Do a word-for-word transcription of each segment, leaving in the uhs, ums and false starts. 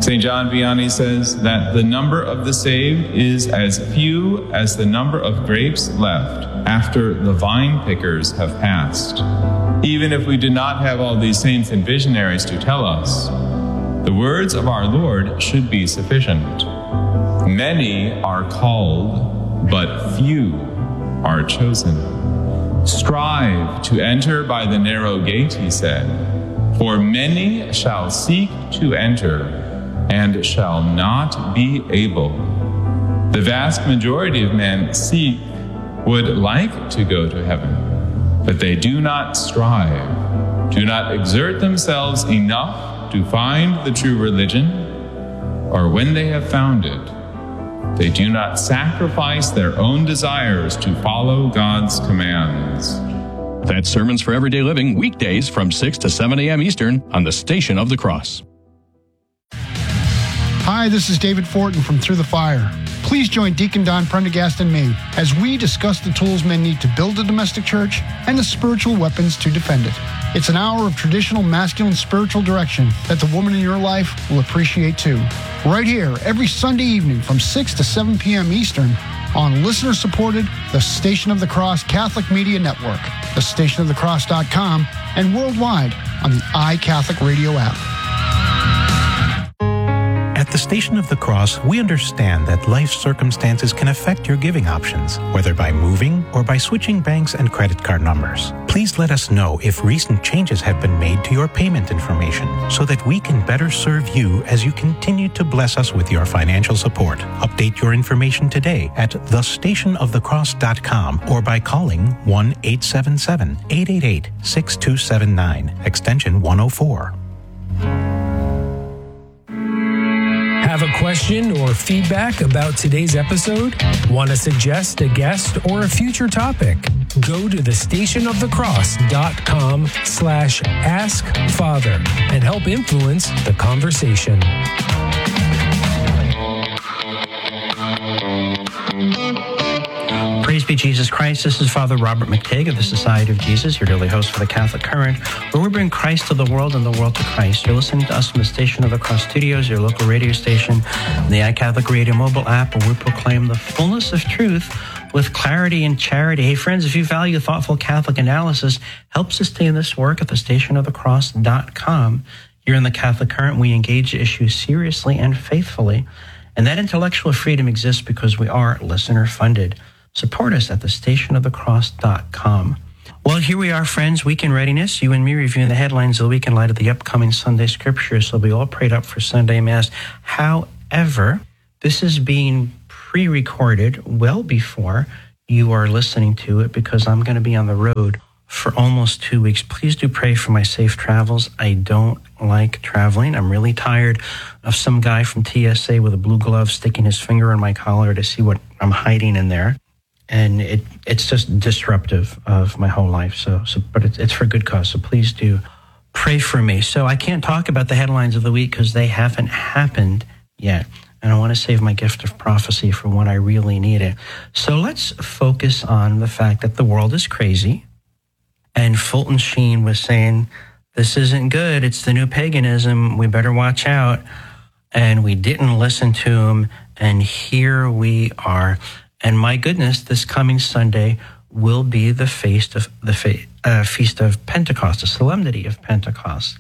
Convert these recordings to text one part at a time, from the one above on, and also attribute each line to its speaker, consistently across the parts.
Speaker 1: Saint John Vianney says that the number of the saved is as few as the number of grapes left after the vine pickers have passed. Even if we do not have all these saints and visionaries to tell us, the words of our Lord should be sufficient. Many are called, but few are chosen. Strive to enter by the narrow gate, he said, for many shall seek to enter and shall not be able. The vast majority of men seek, would like to go to heaven, but they do not strive, do not exert themselves enough to find the true religion, or when they have found it, they do not sacrifice their own desires to follow God's commands.
Speaker 2: That's Sermons for Everyday Living, weekdays from six to seven a.m. Eastern on the Station of the Cross.
Speaker 3: Hi, this is David Fortin from Through the Fire. Please join Deacon Don Prendergast and me as we discuss the tools men need to build a domestic church and the spiritual weapons to defend it. It's an hour of traditional masculine spiritual direction that the woman in your life will appreciate too. Right here, every Sunday evening from six to seven p.m. Eastern on listener-supported The Station of the Cross Catholic Media Network, the station of the cross dot com, and worldwide on the iCatholic Radio app.
Speaker 4: At the Station of the Cross, we understand that life circumstances can affect your giving options, whether by moving or by switching banks and credit card numbers. Please let us know if recent changes have been made to your payment information so that we can better serve you as you continue to bless us with your financial support. Update your information today at the station of the cross dot com or by calling one eight seven seven, eight eight eight, six two seven nine, extension one oh four.
Speaker 5: Have a question or feedback about today's episode? Want to suggest a guest or a future topic? Go to the station of the cross dot com slash ask father and help influence the conversation.
Speaker 6: Praise be Jesus Christ. This is Father Robert McTague of the Society of Jesus, your daily host for the Catholic Current, where we bring Christ to the world and the world to Christ. You're listening to us from the Station of the Cross Studios, your local radio station, the iCatholic Radio mobile app, where we proclaim the fullness of truth with clarity and charity. Hey, friends, if you value thoughtful Catholic analysis, help sustain this work at the station of the cross dot com. Here in the Catholic Current, we engage issues seriously and faithfully, and that intellectual freedom exists because we are listener-funded. Support us at the station of the cross dot com. Well, here we are, friends, week in readiness. You and me reviewing the headlines of the week in light of the upcoming Sunday scriptures. So we all prayed up for Sunday Mass. However, this is being pre-recorded well before you are listening to it because I'm going to be on the road for almost two weeks. Please do pray for my safe travels. I don't like traveling. I'm really tired of some guy from T S A with a blue glove sticking his finger in my collar to see what I'm hiding in there. And it it's just disruptive of my whole life. So, so but it's, it's for good cause. So please do pray for me. So I can't talk about the headlines of the week because they haven't happened yet. And I want to save my gift of prophecy for when I really need it. So let's focus on the fact that the world is crazy. And Fulton Sheen was saying, this isn't good. It's the new paganism. We better watch out. And we didn't listen to him. And here we are. And my goodness, this coming Sunday will be the feast of the fe- uh, feast of Pentecost, the solemnity of Pentecost.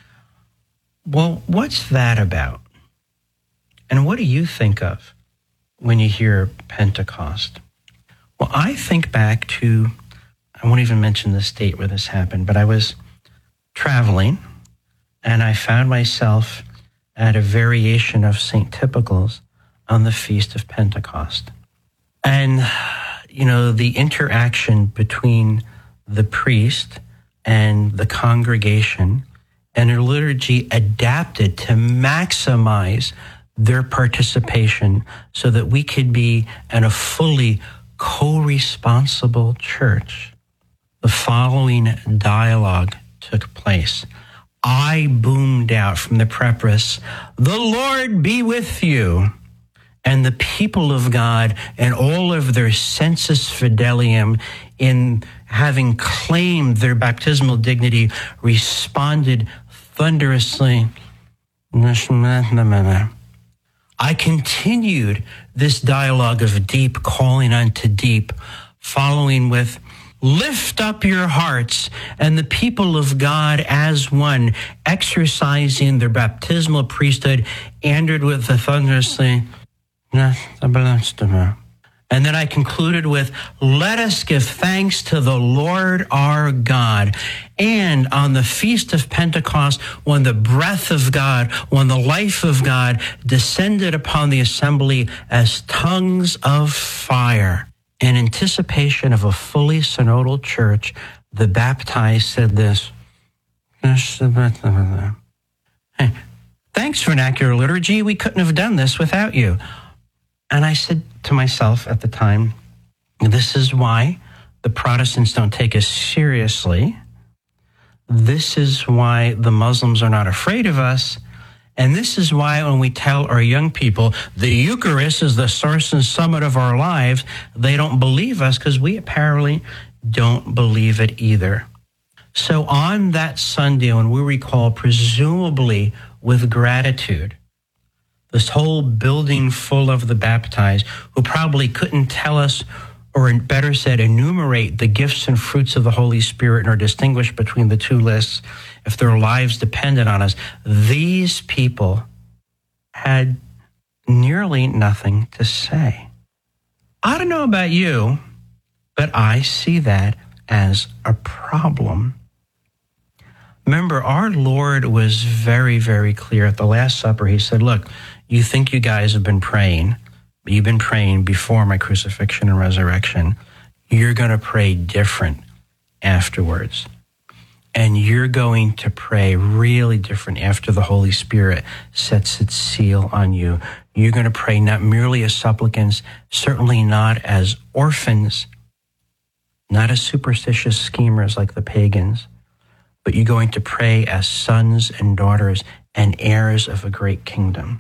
Speaker 6: Well, what's that about? And what do you think of when you hear Pentecost? Well, I think back to, I won't even mention the state where this happened, but I was traveling and I found myself at a variation of Saint Typical's on the Feast of Pentecost. And, you know, the interaction between the priest and the congregation and a liturgy adapted to maximize their participation so that we could be in a fully co-responsible church. The following dialogue took place. I boomed out from the preface, "The Lord be with you." And the people of God and all of their sensus fidelium in having claimed their baptismal dignity responded thunderously, I continued this dialogue of deep calling unto deep, following with, lift up your hearts, and the people of God as one, exercising their baptismal priesthood, ended with the thunderously, and then I concluded with, let us give thanks to the Lord our God. And on the Feast of Pentecost, when the breath of God, when the life of God descended upon the assembly as tongues of fire, in anticipation of a fully synodal church, the baptized said this, hey, thanks, vernacular liturgy. We couldn't have done this without you. And I said to myself at the time, this is why the Protestants don't take us seriously. This is why the Muslims are not afraid of us. And this is why when we tell our young people the Eucharist is the source and summit of our lives, they don't believe us because we apparently don't believe it either. So on that Sunday, when we recall, presumably with gratitude, this whole building full of the baptized who probably couldn't tell us, or better said, enumerate the gifts and fruits of the Holy Spirit nor distinguish between the two lists if their lives depended on us. These people had nearly nothing to say. I don't know about you, but I see that as a problem. Remember, our Lord was very, very clear at the Last Supper. He said, look, you think you guys have been praying, but you've been praying before my crucifixion and resurrection. You're going to pray different afterwards. And you're going to pray really different after the Holy Spirit sets its seal on you. You're going to pray not merely as supplicants, certainly not as orphans, not as superstitious schemers like the pagans, but you're going to pray as sons and daughters and heirs of a great kingdom.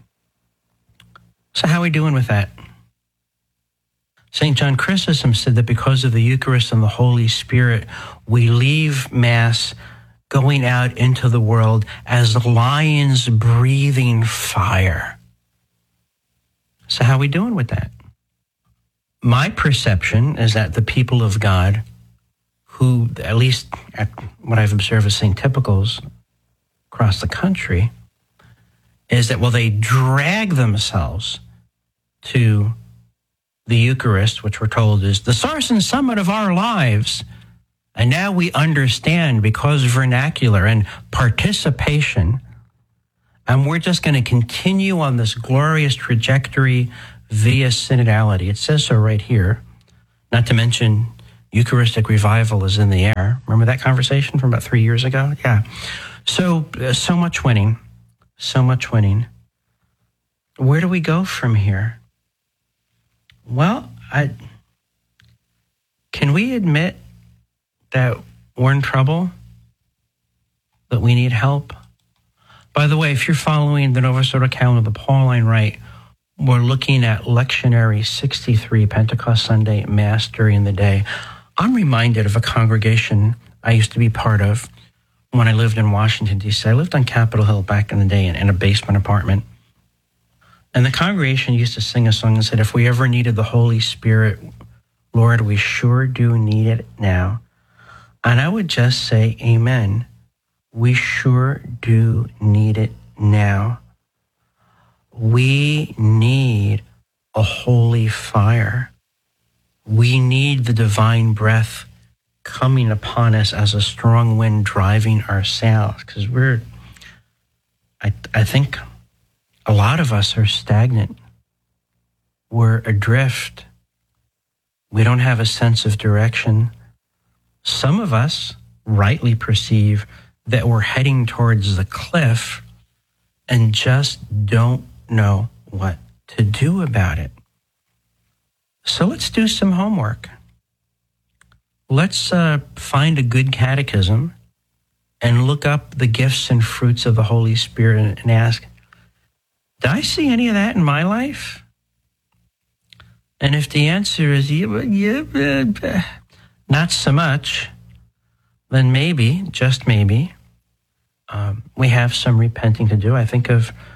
Speaker 6: So how are we doing with that? Saint John Chrysostom said that because of the Eucharist and the Holy Spirit, we leave Mass going out into the world as lions breathing fire. So how are we doing with that? My perception is that the people of God, who, at least at what I've observed as Saint Typicals across the country, is that, well, they drag themselves to the Eucharist, which we're told is the source and summit of our lives. And now we understand because of vernacular and participation, and we're just going to continue on this glorious trajectory via synodality. It says so right here. Not to mention Eucharistic revival is in the air. Remember that conversation from about three years ago? Yeah. So, uh, so much winning. So much winning. Where do we go from here? Well, I, can we admit that we're in trouble? That we need help? By the way, if you're following the Novus Ordo calendar, the Pauline Rite, we're looking at lectionary sixty-three, Pentecost Sunday Mass during the day. I'm reminded of a congregation I used to be part of when I lived in Washington, D C I lived on Capitol Hill back in the day in, in a basement apartment. And the congregation used to sing a song and said, if we ever needed the Holy Spirit, Lord, we sure do need it now. And I would just say, amen. We sure do need it now. We need a holy fire. We need the divine breath coming upon us as a strong wind driving our sails, because we're, I, I think a lot of us are stagnant. We're adrift. We don't have a sense of direction. Some of us rightly perceive that we're heading towards the cliff and just don't know what to do about it. So let's do some homework. Let's uh, find a good catechism and look up the gifts and fruits of the Holy Spirit and, and ask, did I see any of that in my life? And if the answer is yeah, yeah, not so much, then maybe, just maybe, um, we have some repenting to do. I think of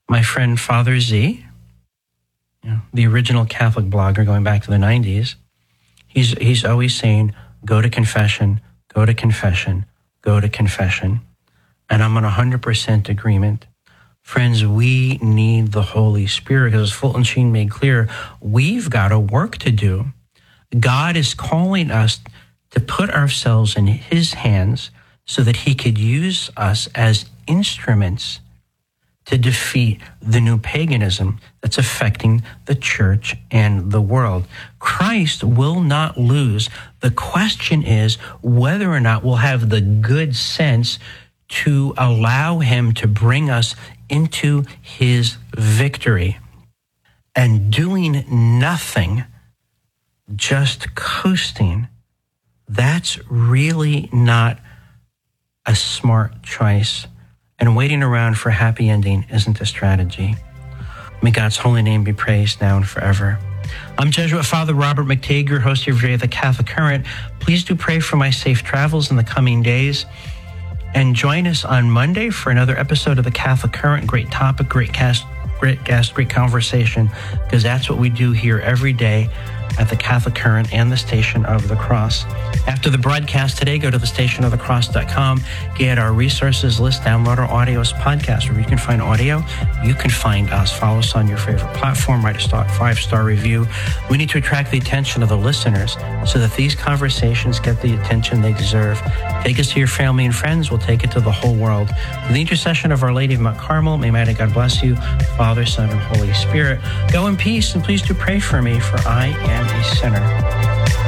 Speaker 6: My friend Father Z, you know, the original Catholic blogger going back to the nineties, he's he's always saying, go to confession, go to confession, go to confession. And I'm in one hundred percent agreement. Friends, we need the Holy Spirit, because as Fulton Sheen made clear, we've got a work to do. God is calling us to put ourselves in his hands so that he could use us as instruments to defeat the new paganism that's affecting the church and the world. Christ will not lose. The question is whether or not we'll have the good sense to allow him to bring us into his victory. And doing nothing, just coasting, that's really not a smart choice. And waiting around for a happy ending isn't a strategy. May God's holy name be praised now and forever. I'm Jesuit Father Robert McTague, your host here today of the Catholic Current. Please do pray for my safe travels in the coming days. And join us on Monday for another episode of the Catholic Current. Great topic, great cast, great guest, great conversation, because that's what we do here every day at the Catholic Current and the Station of the Cross. After the broadcast today, go to the station of the cross dot com, get our resources list, download our audio as podcast, where you can find audio. You can find us. Follow us on your favorite platform. Write a star, five-star review. We need to attract the attention of the listeners so that these conversations get the attention they deserve. Take us to your family and friends. We'll take it to the whole world. With the intercession of Our Lady of Mount Carmel, may mighty God bless you, Father, Son, and Holy Spirit. Go in peace, and please do pray for me, for I am a sinner.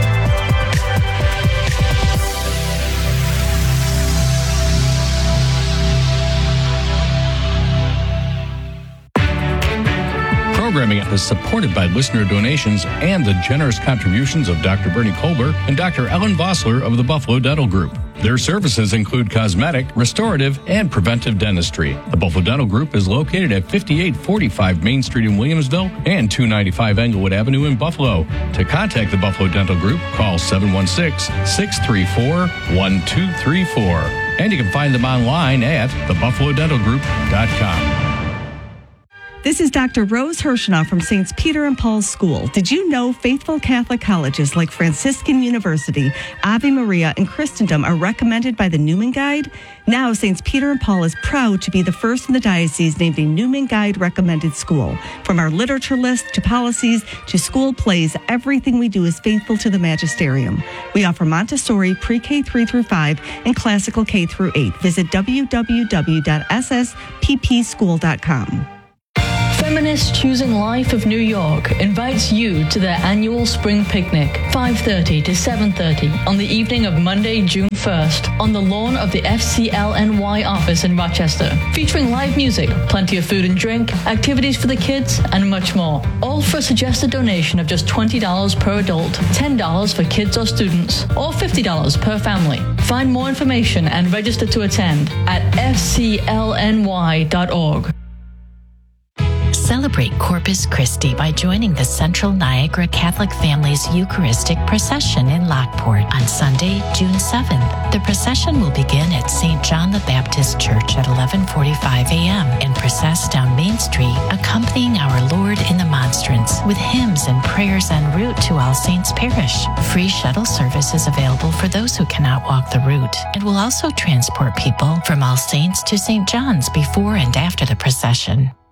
Speaker 2: Programming is supported by listener donations and the generous contributions of Doctor Bernie Colbert and Doctor Ellen Vossler of the Buffalo Dental Group. Their services include cosmetic, restorative, and preventive dentistry. The Buffalo Dental Group is located at fifty-eight forty-five Main Street in Williamsville and two ninety-five Englewood Avenue in Buffalo. To contact the Buffalo Dental Group, call seven one six, six three four, one two three four. And you can find them online at the buffalo dental group dot com.
Speaker 7: This is Doctor Rose Hirschnow from Saints Peter and Paul's School. Did you know faithful Catholic colleges like Franciscan University, Ave Maria, and Christendom are recommended by the Newman Guide? Now, Saints Peter and Paul is proud to be the first in the diocese named a Newman Guide recommended school. From our literature list to policies to school plays, everything we do is faithful to the magisterium. We offer Montessori, pre-K three through five, and classical K through eight. Visit w w w dot s s p p school dot com.
Speaker 8: Feminists Choosing Life of New York invites you to their annual spring picnic, five thirty to seven thirty, on the evening of Monday, June first, on the lawn of the F C L N Y office in Rochester, featuring live music, plenty of food and drink, activities for the kids, and much more. All for a suggested donation of just twenty dollars per adult, ten dollars for kids or students, or fifty dollars per family. Find more information and register to attend at f c l n y dot org.
Speaker 9: Celebrate Corpus Christi by joining the Central Niagara Catholic Families Eucharistic Procession in Lockport on Sunday, June seventh. The procession will begin at Saint John the Baptist Church at eleven forty-five a.m. and process down Main Street, accompanying our Lord in the Monstrance with hymns and prayers en route to All Saints Parish. Free shuttle service is available for those who cannot walk the route, and will also transport people from All Saints to Saint John's before and after the procession.